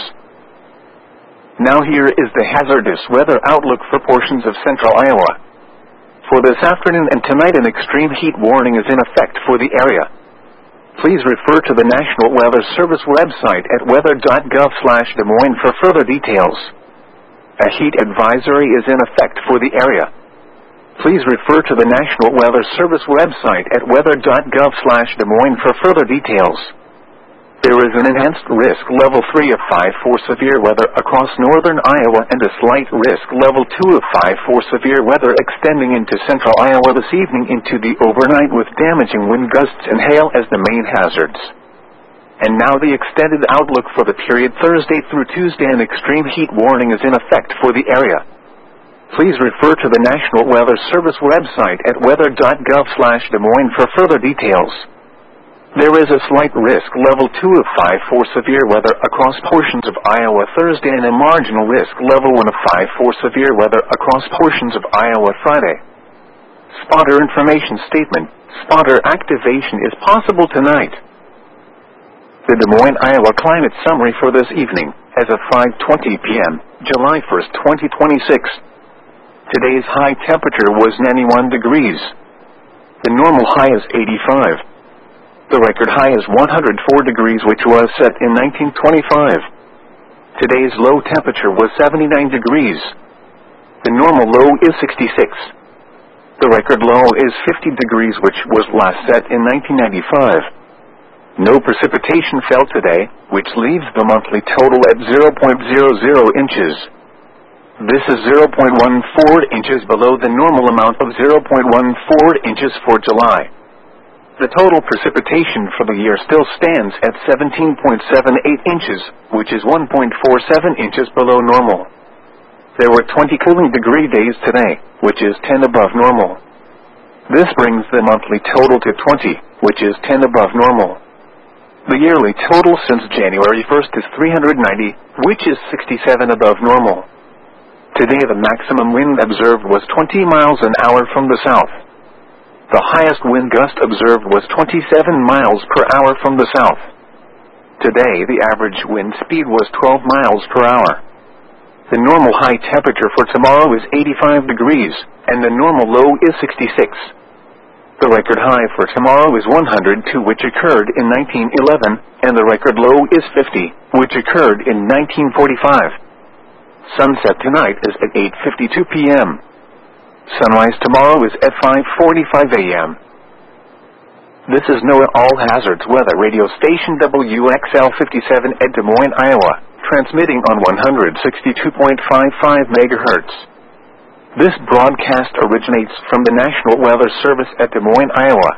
Now here is the hazardous weather outlook for portions of central Iowa. For this afternoon and tonight, an extreme heat warning is in effect for the area. Please refer to the National Weather Service website at weather dot gov slash Des Moines for further details. A heat advisory is in effect for the area. Please refer to the National Weather Service website at weather dot gov slash Des Moines for further details. There is an enhanced risk level three of five for severe weather across northern Iowa and a slight risk level two of five for severe weather extending into central Iowa this evening into the overnight with damaging wind gusts and hail as the main hazards. And now the extended outlook for the period Thursday through Tuesday. An extreme heat warning is in effect for the area. Please refer to the National Weather Service website at weather dot gov slash Des Moines for further details. There is a slight risk level two of five for severe weather across portions of Iowa Thursday and a marginal risk level one of five for severe weather across portions of Iowa Friday. Spotter information statement. Spotter activation is possible tonight. The Des Moines, Iowa climate summary for this evening, as of five twenty p m, July first, twenty twenty-six. Today's high temperature was ninety-one degrees. The normal high is eighty-five. The record high is one hundred four degrees, which was set in nineteen twenty-five. Today's low temperature was seventy-nine degrees. The normal low is sixty-six. The record low is fifty degrees, which was last set in nineteen ninety-five. No precipitation fell today, which leaves the monthly total at zero point zero zero inches. This is zero point one four inches below the normal amount of zero point one four inches for July. The total precipitation for the year still stands at seventeen point seven eight inches, which is one point four seven inches below normal. There were twenty cooling degree days today, which is ten above normal. This brings the monthly total to twenty, which is ten above normal. The yearly total since January first is three hundred ninety, which is sixty-seven above normal. Today the maximum wind observed was twenty miles an hour from the south. The highest wind gust observed was twenty-seven miles per hour from the south. Today the average wind speed was twelve miles per hour. The normal high temperature for tomorrow is eighty-five degrees, and the normal low is sixty-six. The record high for tomorrow is one hundred two, which occurred in nineteen eleven, and the record low is fifty, which occurred in nineteen forty-five. Sunset tonight is at eight fifty-two p m Sunrise tomorrow is at five forty-five a m This is NOAA All Hazards Weather Radio Station W X L fifty-seven at Des Moines, Iowa, transmitting on one hundred sixty-two point five five megahertz. This broadcast originates from the National Weather Service at Des Moines, Iowa.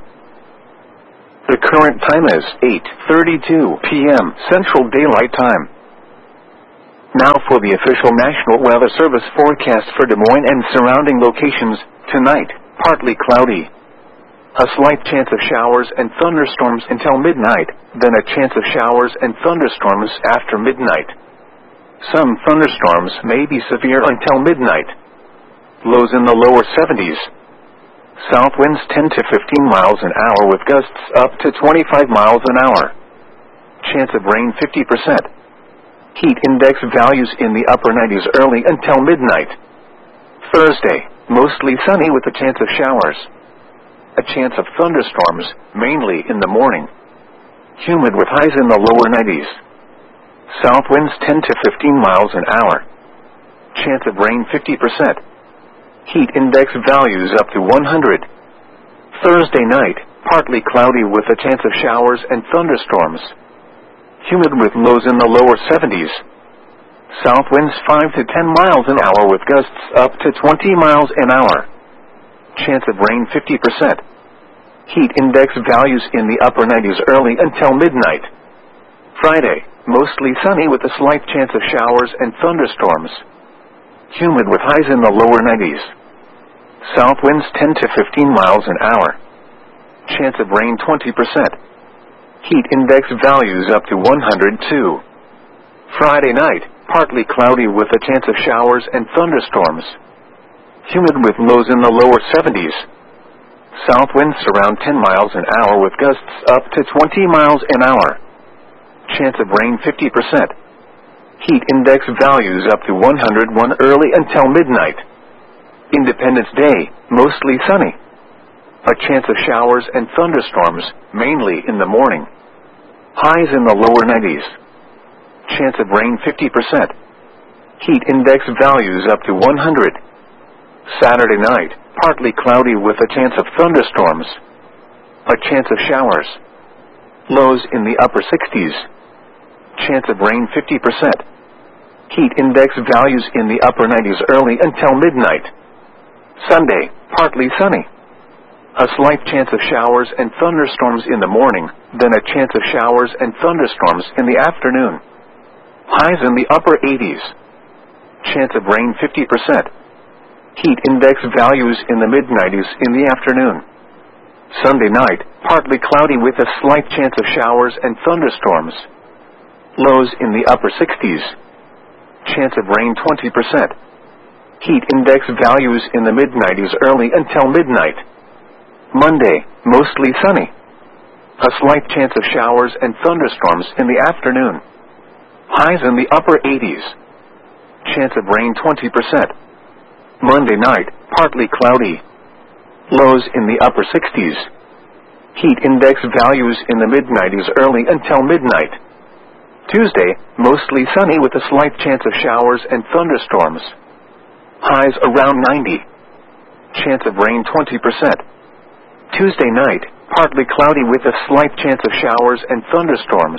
The current time is eight thirty-two p m Central Daylight Time. Now for the official National Weather Service forecast for Des Moines and surrounding locations. Tonight, partly cloudy. A slight chance of showers and thunderstorms until midnight, then a chance of showers and thunderstorms after midnight. Some thunderstorms may be severe until midnight. Lows in the lower seventies. South winds ten to fifteen miles an hour with gusts up to twenty-five miles an hour. Chance of rain fifty percent. Heat index values in the upper nineties early until midnight. Thursday, mostly sunny with a chance of showers. A chance of thunderstorms, mainly in the morning. Humid with highs in the lower nineties. South winds ten to fifteen miles an hour. Chance of rain fifty percent. Heat index values up to one hundred. Thursday night, partly cloudy with a chance of showers and thunderstorms. Humid with lows in the lower seventies. South winds five to ten miles an hour with gusts up to twenty miles an hour. Chance of rain fifty percent. Heat index values in the upper nineties early until midnight. Friday, mostly sunny with a slight chance of showers and thunderstorms. Humid with highs in the lower nineties. South winds ten to fifteen miles an hour. Chance of rain twenty percent. Heat index values up to one hundred two. Friday night, partly cloudy with a chance of showers and thunderstorms. Humid with lows in the lower seventies. South winds around ten miles an hour with gusts up to twenty miles an hour. Chance of rain fifty percent. Heat index values up to one hundred one early until midnight. Independence Day, mostly sunny. A chance of showers and thunderstorms, mainly in the morning. Highs in the lower nineties. Chance of rain fifty percent. Heat index values up to one hundred. Saturday night, partly cloudy with a chance of thunderstorms. A chance of showers. Lows in the upper sixties. Chance of rain fifty percent. Heat index values in the upper nineties early until midnight. Sunday, partly sunny. A slight chance of showers and thunderstorms in the morning, then a chance of showers and thunderstorms in the afternoon. Highs in the upper eighties. Chance of rain fifty percent. Heat index values in the mid nineties in the afternoon. Sunday night, partly cloudy with a slight chance of showers and thunderstorms. Lows in the upper sixties. Chance of rain twenty percent. Heat index values in the mid nineties early until midnight. Monday, mostly sunny. A slight chance of showers and thunderstorms in the afternoon. Highs in the upper eighties. Chance of rain twenty percent. Monday night, partly cloudy. Lows in the upper sixties. Heat index values in the mid nineties early until midnight. Tuesday, mostly sunny with a slight chance of showers and thunderstorms. Highs around ninety. Chance of rain twenty percent. Tuesday night, partly cloudy with a slight chance of showers and thunderstorms.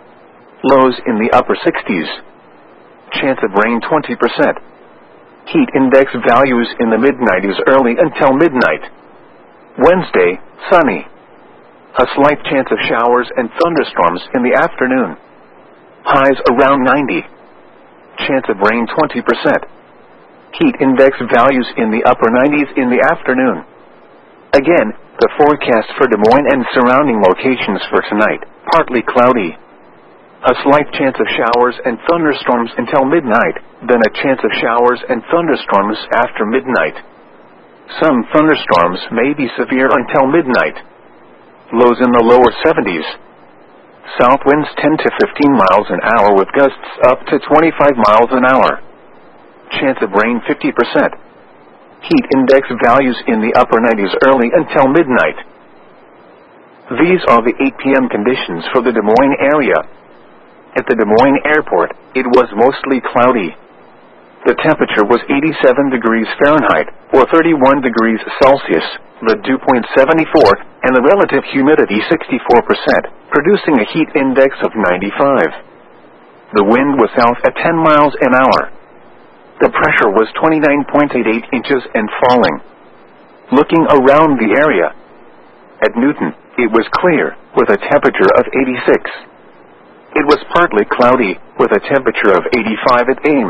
Lows in the upper sixties. Chance of rain twenty percent. Heat index values in the mid nineties early until midnight. Wednesday, sunny. A slight chance of showers and thunderstorms in the afternoon. Highs around ninety. Chance of rain twenty percent. Heat index values in the upper nineties in the afternoon. Again, the forecast for Des Moines and surrounding locations for tonight, partly cloudy. A slight chance of showers and thunderstorms until midnight, then a chance of showers and thunderstorms after midnight. Some thunderstorms may be severe until midnight. Lows in the lower seventies. South winds ten to fifteen miles an hour with gusts up to twenty-five miles an hour. Chance of rain fifty percent. Heat index values in the upper nineties early until midnight. These are the eight p m conditions for the Des Moines area. At the Des Moines Airport, it was mostly cloudy. The temperature was eighty-seven degrees Fahrenheit, or thirty-one degrees Celsius, the dew point seventy-four, and the relative humidity sixty-four percent, producing a heat index of ninety-five. The wind was south at ten miles an hour. The pressure was twenty-nine point eight eight inches and falling. Looking around the area, at Newton, it was clear, with a temperature of eighty-six. It was partly cloudy, with a temperature of eighty-five at Ames.